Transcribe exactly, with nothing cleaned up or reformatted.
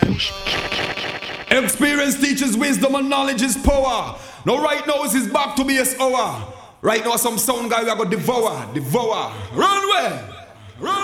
Experience teaches wisdom and knowledge is power. Now right now is his back to be his hour. Right now some sound guy we are going to devour, devour. Run away. Run